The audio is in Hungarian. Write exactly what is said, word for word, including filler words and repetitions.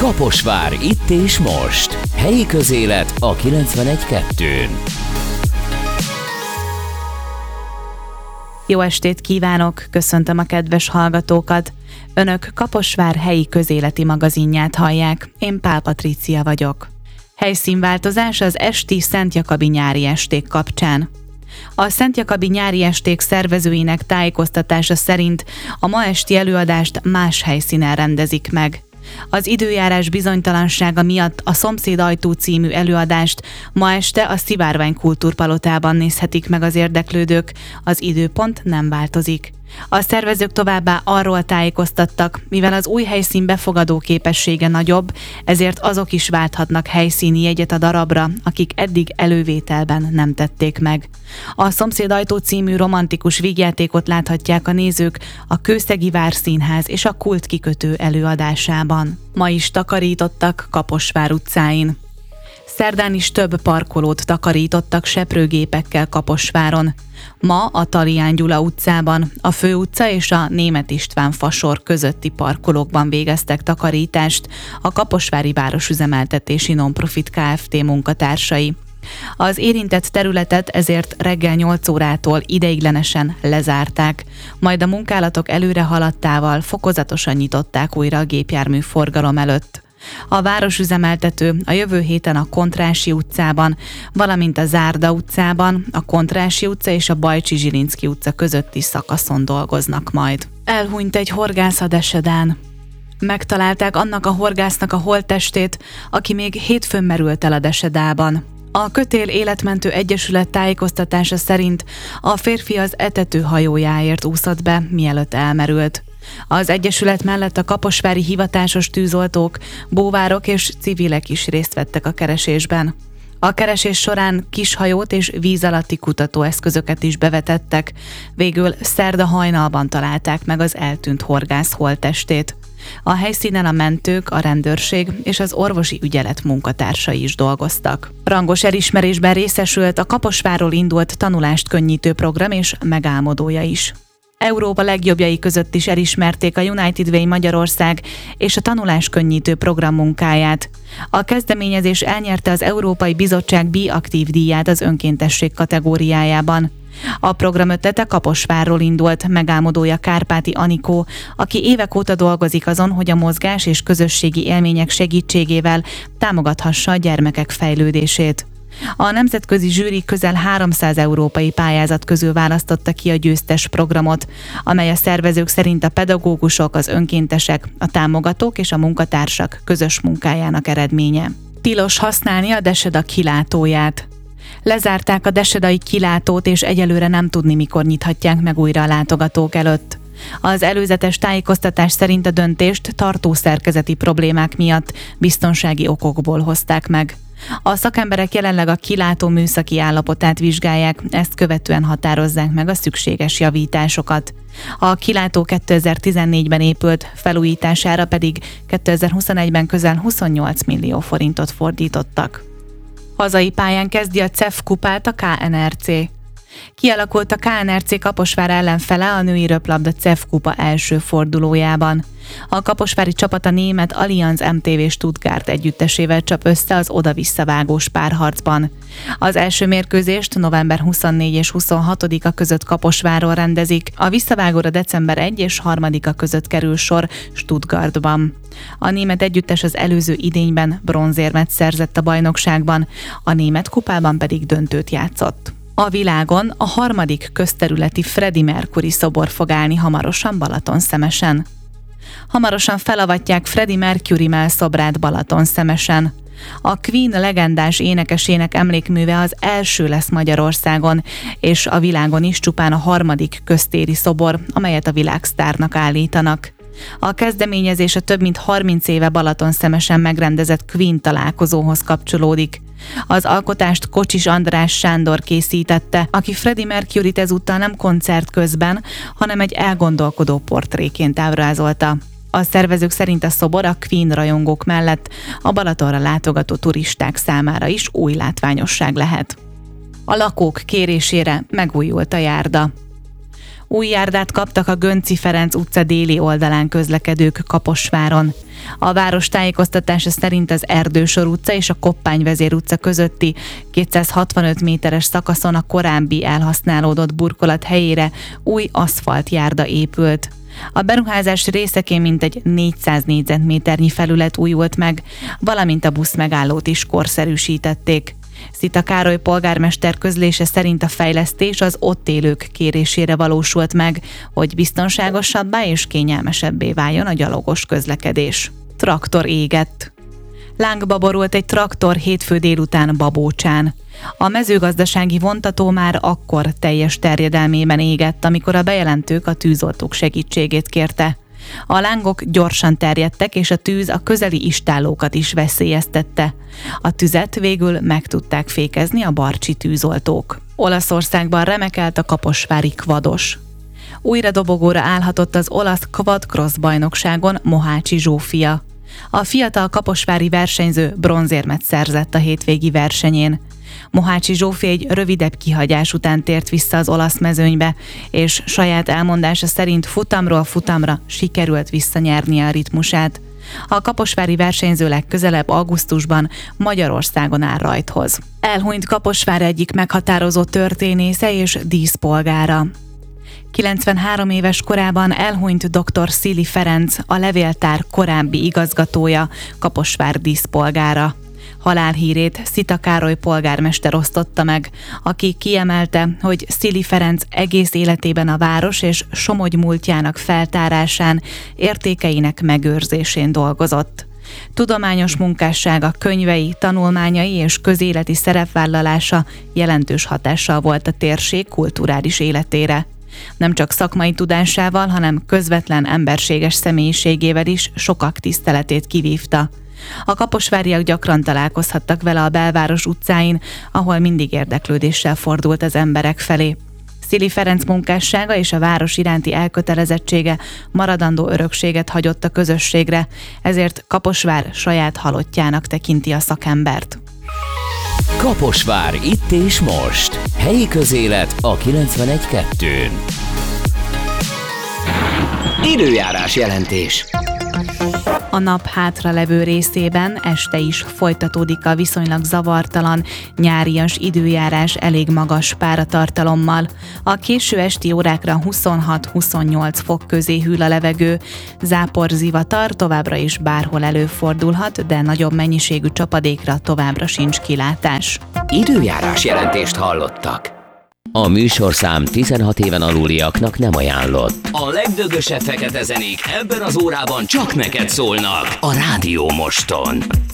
Kaposvár itt és most. Helyi közélet a kilencvenegy kettőn. Jó estét kívánok, köszöntöm a kedves hallgatókat. Önök Kaposvár helyi közéleti magazinját hallják, én Pál Patrícia vagyok. Helyszínváltozás az esti Szent Jakabi nyári esték kapcsán. A Szent Jakabi nyári esték szervezőinek tájékoztatása szerint a ma esti előadást más helyszínen rendezik meg. Az időjárás bizonytalansága miatt a Szomszéd ajtó című előadást ma este a Szivárvány Kultúrpalotában nézhetik meg az érdeklődők, az időpont nem változik. A szervezők továbbá arról tájékoztattak, mivel az új helyszín befogadó képessége nagyobb, ezért azok is válthatnak helyszíni jegyet a darabra, akik eddig elővételben nem tették meg. A Szomszéd ajtó című romantikus vígjátékot láthatják a nézők a Kőszegi Várszínház és a Kult kikötő előadásában. Ma is takarítottak Kaposvár utcáin. Szerdán is több parkolót takarítottak seprőgépekkel Kaposváron. Ma a Talián Gyula utcában, a Főutca és a Németh István fasor közötti parkolókban végeztek takarítást a Kaposvári Városüzemeltetési Nonprofit Kft. Munkatársai. Az érintett területet ezért reggel nyolc órától ideiglenesen lezárták, majd a munkálatok előre haladtával fokozatosan nyitották újra a gépjármű forgalom előtt. A városüzemeltető a jövő héten a Kontrássy utcában, valamint a Zárda utcában, a Kontrássy utca és a Bajcsi Zsilinszky utca közötti szakaszon dolgoznak majd. Elhunyt egy horgász a Desedán. Megtalálták annak a horgásznak a holttestét, aki még hétfőn merült el a Desedában. A Kötél Életmentő Egyesület tájékoztatása szerint a férfi az etető hajójáért úszott be, mielőtt elmerült. Az egyesület mellett a kaposvári hivatásos tűzoltók, búvárok és civilek is részt vettek a keresésben. A keresés során kishajót és víz alatti kutatóeszközöket is bevetettek, végül szerda hajnalban találták meg az eltűnt horgász holttestét. A helyszínen a mentők, a rendőrség és az orvosi ügyelet munkatársai is dolgoztak. Rangos elismerésben részesült a Kaposvárról indult tanulást könnyítő program és megálmodója is. Európa legjobbjai között is elismerték a United Way Magyarország és a tanulás könnyítő program munkáját. A kezdeményezés elnyerte az Európai Bizottság B-aktív díját az önkéntesség kategóriájában. A program ötlete Kaposvárról indult, megálmodója Kárpáti Anikó, aki évek óta dolgozik azon, hogy a mozgás és közösségi élmények segítségével támogathassa a gyermekek fejlődését. A nemzetközi zsűri közel háromszáz európai pályázat közül választotta ki a győztes programot, amely a szervezők szerint a pedagógusok, az önkéntesek, a támogatók és a munkatársak közös munkájának eredménye. Tilos használni a Deseda kilátóját. Lezárták a desedai kilátót, és egyelőre nem tudni, mikor nyithatják meg újra a látogatók előtt. Az előzetes tájékoztatás szerint a döntést tartószerkezeti problémák miatt biztonsági okokból hozták meg. A szakemberek jelenleg a kilátó műszaki állapotát vizsgálják, ezt követően határozzák meg a szükséges javításokat. A kilátó kétezer-tizennégyben épült, felújítására pedig kétezer-huszonegyben közel huszonnyolc millió forintot fordítottak. Hazai pályán kezdi a cé e ef kupát a ká en er cé. Kialakult a ká en er cé Kaposvár ellenfele a női röplabda cé e ef kupa első fordulójában. A kaposvári csapat a német Allianz em té vé Stuttgart együttesével csap össze az oda-visszavágós párharcban. Az első mérkőzést november huszonnégyedike és huszonhatodika között Kaposváron rendezik, a visszavágóra december elsejei és harmadika között kerül sor Stuttgartban. A német együttes az előző idényben bronzérmet szerzett a bajnokságban, a német kupában pedig döntőt játszott. A világon a harmadik közterületi Freddie Mercury szobor fog állni hamarosan Balatonszemesen. Hamarosan felavatják Freddie Mercury mellszobrát Balatonszemesen. A Queen legendás énekesének emlékműve az első lesz Magyarországon, és a világon is csupán a harmadik köztéri szobor, amelyet a világsztárnak állítanak. A kezdeményezés a több mint harminc éve Balatonszemesen megrendezett Queen találkozóhoz kapcsolódik. Az alkotást Kocsis András Sándor készítette, aki Freddie Mercuryt ezúttal nem koncert közben, hanem egy elgondolkodó portréként ábrázolta. A szervezők szerint a szobor a Queen rajongók mellett a Balatonra látogató turisták számára is új látványosság lehet. A lakók kérésére megújult a járda. Új járdát kaptak a Gönczi Ferenc utca déli oldalán közlekedők Kaposváron. A város tájékoztatása szerint az Erdősor utca és a Koppányvezér utca közötti kétszázhatvanöt méteres szakaszon a korábbi elhasználódott burkolat helyére új aszfaltjárda épült. A beruházás részeként mintegy négyszáz négyzetméternyi felület újult meg, valamint a buszmegállót is korszerűsítették. Szita Károly polgármester közlése szerint a fejlesztés az ott élők kérésére valósult meg, hogy biztonságosabbá és kényelmesebbé váljon a gyalogos közlekedés. Traktor égett. Lángba borult egy traktor hétfő délután Babócsán. A mezőgazdasági vontató már akkor teljes terjedelmében égett, amikor a bejelentők a tűzoltók segítségét kérte. A lángok gyorsan terjedtek, és a tűz a közeli istállókat is veszélyeztette. A tüzet végül meg tudták fékezni a barcsi tűzoltók. Olaszországban remekelt a kaposvári kvados. Újra dobogóra állhatott az olasz quad-cross bajnokságon Mohácsi Zsófia. A fiatal kaposvári versenyző bronzérmet szerzett a hétvégi versenyén. Mohácsi Zsófi egy rövidebb kihagyás után tért vissza az olasz mezőnybe, és saját elmondása szerint futamról futamra sikerült visszanyernie a ritmusát. A kaposvári versenyző legközelebb augusztusban Magyarországon áll rajthoz. Elhunyt Kaposvár egyik meghatározó történésze és díszpolgára. kilencvenhárom éves korában elhunyt dr. Szili Ferenc, a levéltár korábbi igazgatója, Kaposvár díszpolgára. Halálhírét Szita Károly polgármester osztotta meg, aki kiemelte, hogy Szili Ferenc egész életében a város és Somogy múltjának feltárásán, értékeinek megőrzésén dolgozott. Tudományos munkássága, könyvei, tanulmányai és közéleti szerepvállalása jelentős hatással volt a térség kulturális életére. Nem csak szakmai tudásával, hanem közvetlen emberséges személyiségével is sokak tiszteletét kivívta. A kaposváriak gyakran találkozhattak vele a belváros utcáin, ahol mindig érdeklődéssel fordult az emberek felé. Szili Ferenc munkássága és a város iránti elkötelezettsége maradandó örökséget hagyott a közösségre, ezért Kaposvár saját halottjának tekinti a szakembert. Kaposvár itt és most. Helyi közélet a kilencvenegy kettőn. Időjárás jelentés. A nap hátralevő részében este is folytatódik a viszonylag zavartalan, nyárias időjárás elég magas páratartalommal. A késő esti órákra huszonhat-huszonnyolc fok közé hűl a levegő, záporzivatar továbbra is bárhol előfordulhat, de nagyobb mennyiségű csapadékra továbbra sincs kilátás. Időjárás jelentést hallottak. A műsorszám tizenhat éven aluliaknak nem ajánlott. A legdögösebb fekete zenék ebben az órában csak neked szólnak a Rádió Moston.